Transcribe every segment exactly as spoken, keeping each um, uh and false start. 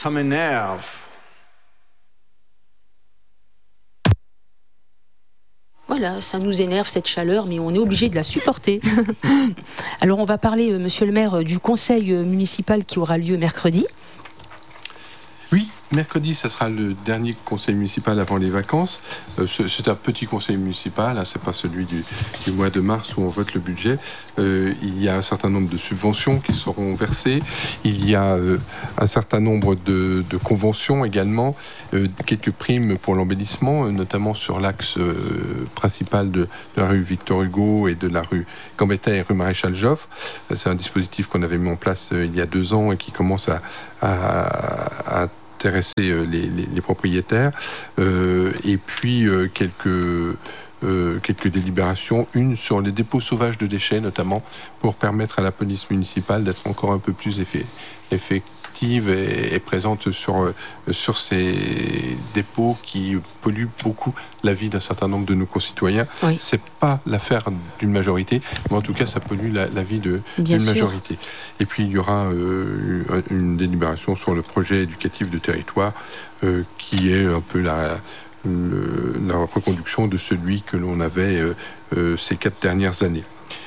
ça m'énerve. Voilà, ça nous énerve cette chaleur, mais on est obligé de la supporter. Alors on va parler, euh, monsieur le maire, du conseil municipal qui aura lieu mercredi. Oui, mercredi, ça sera le dernier conseil municipal avant les vacances. Euh, c'est un petit conseil municipal, hein, c'est pas celui du, du mois de mars où on vote le budget. Euh, il y a un certain nombre de subventions qui seront versées. Il y a euh, un certain nombre de, de conventions également, euh, quelques primes pour l'embellissement, euh, notamment sur l'axe euh, principal de, de la rue Victor Hugo et de la rue Gambetta et rue Maréchal Joffre. C'est un dispositif qu'on avait mis en place euh, il y a deux ans et qui commence à, à, à intéresser les, les, les propriétaires, euh, et puis euh, quelques, euh, quelques délibérations, une sur les dépôts sauvages de déchets notamment, pour permettre à la police municipale d'être encore un peu plus effet, effective et, et présente sur, sur ces dépôts qui polluent beaucoup la vie d'un certain nombre de nos concitoyens. Oui. C'est pas l'affaire d'une majorité, mais en tout cas ça pollue la, la vie de, d'une majorité. Et puis il y aura euh, une délibération sur le projet éducatif de territoire euh, qui est un peu la, le, la reconduction de celui que l'on avait euh, euh, ces quatre dernières années.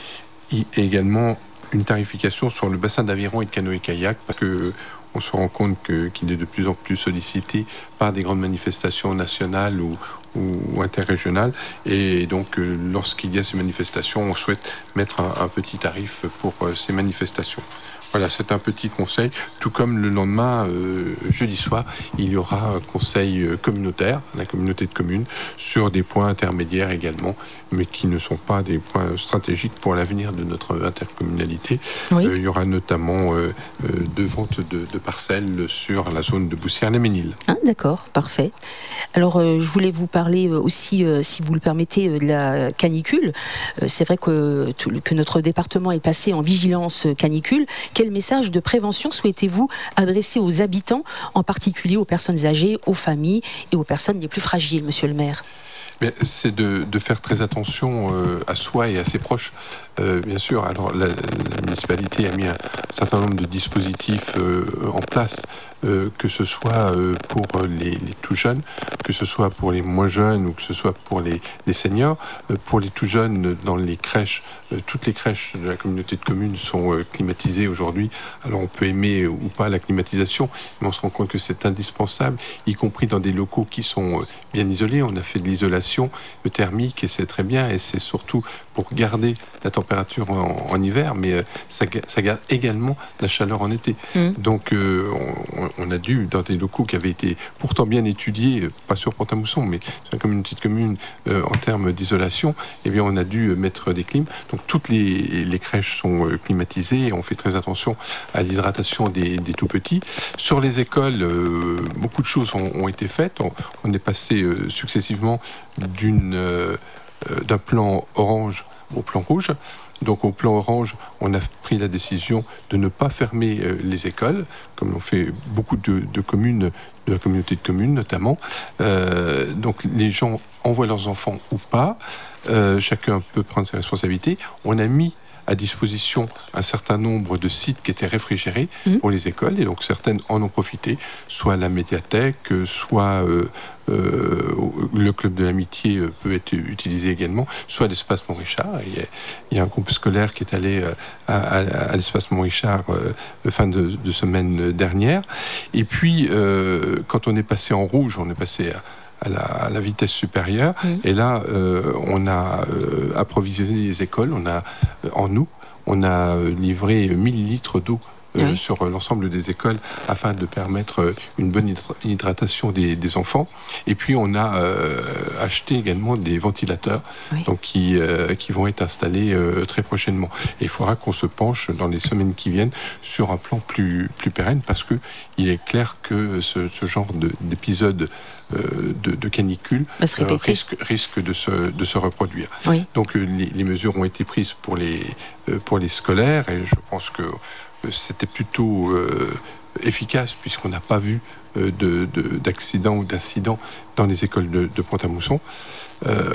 Et également une tarification sur le bassin d'aviron et de canoë-kayak, parce que on se rend compte que, qu'il est de plus en plus sollicité par des grandes manifestations nationales ou, ou, ou interrégionales. Et donc, euh, lorsqu'il y a ces manifestations, on souhaite mettre un, un petit tarif pour euh, ces manifestations. Voilà, c'est un petit conseil. Tout comme le lendemain, euh, jeudi soir, il y aura un conseil communautaire, la communauté de communes, sur des points intermédiaires également, mais qui ne sont pas des points stratégiques pour l'avenir de notre intercommunalité. Oui. Euh, il y aura notamment euh, euh, deux ventes de, de parcelles sur la zone de Boussières-les-Ménil. Ah, d'accord, parfait. Alors, euh, je voulais vous parler aussi, euh, si vous le permettez, de la canicule. Euh, c'est vrai que, que notre département est passé en vigilance canicule. Quel message de prévention souhaitez-vous adresser aux habitants, en particulier aux personnes âgées, aux familles et aux personnes les plus fragiles, monsieur le maire ? Mais c'est de, de faire très attention euh, à soi et à ses proches. Euh, bien sûr, alors la, la municipalité a mis un certain nombre de dispositifs euh, en place, euh, que ce soit euh, pour les, les tout jeunes, que ce soit pour les moins jeunes ou que ce soit pour les, les seniors. Euh, pour les tout jeunes, dans les crèches, euh, toutes les crèches de la communauté de communes sont euh, climatisées aujourd'hui. Alors on peut aimer ou pas la climatisation, mais on se rend compte que c'est indispensable, y compris dans des locaux qui sont euh, bien isolés. On a fait de l'isolation thermique et c'est très bien, et c'est surtout pour garder la température en, en hiver, mais euh, ça, ça garde également la chaleur en été. Mmh. Donc euh, on, on a dû, dans des locaux qui avaient été pourtant bien étudiés, pas sur Pont-à-Mousson, mais sur la communauté de communes euh, en termes d'isolation, eh bien on a dû mettre des clims. Donc toutes les, les crèches sont euh, climatisées et on fait très attention à l'hydratation des, des tout-petits. Sur les écoles, euh, beaucoup de choses ont, ont été faites. On, on est passé euh, successivement d'une, euh, d'un plan orange au plan rouge. Donc au plan orange, on a pris la décision de ne pas fermer euh, les écoles, comme l'ont fait beaucoup de, de communes, de la communauté de communes notamment. Euh, donc les gens envoient leurs enfants ou pas, euh, chacun peut prendre ses responsabilités. On a mis à disposition un certain nombre de sites qui étaient réfrigérés mmh. pour les écoles, et donc certaines en ont profité, soit la médiathèque, soit euh, euh, le club de l'amitié peut être utilisé également, soit l'espace Montrichard. Il y a, il y a un groupe scolaire qui est allé à, à, à l'espace Montrichard euh, fin de, de semaine dernière. Et puis, euh, quand on est passé en rouge, on est passé à À la, à la vitesse supérieure. Mmh. Et là, euh, on a euh, approvisionné les écoles. On a, euh, en nous, on a livré mille litres d'eau euh, oui. sur l'ensemble des écoles afin de permettre une bonne hydratation des, des enfants. Et puis, on a euh, acheté également des ventilateurs oui. donc qui, euh, qui vont être installés euh, très prochainement. Et il faudra qu'on se penche dans les semaines qui viennent sur un plan plus, plus pérenne, parce qu'il est clair que ce, ce genre de, d'épisode Euh, de, de canicule euh, risque, risque de, se, de se reproduire. Oui. Donc euh, les, les mesures ont été prises pour les, euh, pour les scolaires, et je pense que euh, c'était plutôt euh, efficace, puisqu'on n'a pas vu euh, de, de, d'accidents ou d'incidents dans les écoles de, de Pont-à-Mousson. Euh,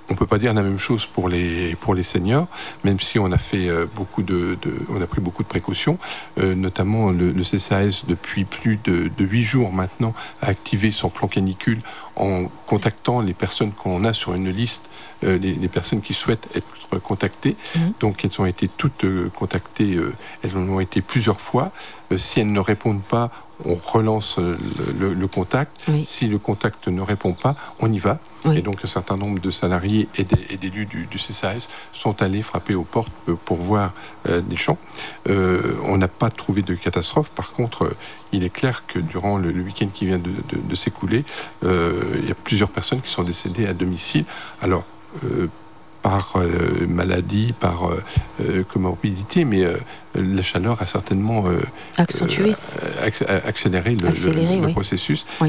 on ne peut pas dire la même chose pour les, pour les seniors, même si on a, fait beaucoup de, de, on a pris beaucoup de précautions, euh, notamment le, le C C A S, depuis plus de, de huit jours maintenant, a activé son plan canicule en contactant les personnes qu'on a sur une liste, euh, les, les personnes qui souhaitent être contactées. Mmh. Donc elles ont été toutes euh, contactées, euh, elles en ont été plusieurs fois. Euh, si elles ne répondent pas, on relance le, le, le contact. Oui. Si le contact ne répond pas, on y va. Oui. Et donc un certain nombre de salariés et, des, et d'élus du, du C C A S sont allés frapper aux portes pour voir euh, des gens. Euh, on n'a pas trouvé de catastrophe. Par contre, euh, il est clair que durant le, le week-end qui vient de, de, de s'écouler, euh, il y a plusieurs personnes qui sont décédées à domicile. Alors, euh, par euh, maladie, par euh, comorbidité, mais euh, la chaleur a certainement euh, accentué, euh, accéléré le, accéléré, le, le, oui. le processus. Oui.